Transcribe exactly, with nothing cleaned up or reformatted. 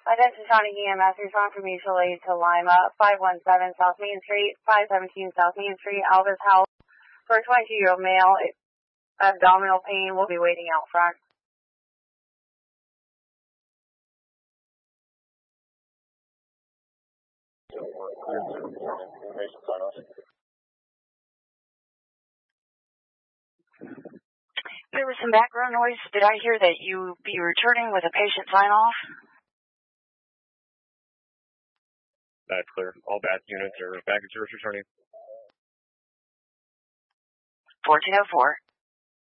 Attention Shawnee E M S, respond from mutual aid to Lima, five one seven South Main Street, five seventeen South Main Street, Alvis House. For a twenty-two-year-old male, abdominal pain will be waiting out front. There was some background noise. Did I hear that you be returning with a patient sign-off? That's clear. All back units are baggage service returning. fourteen oh four.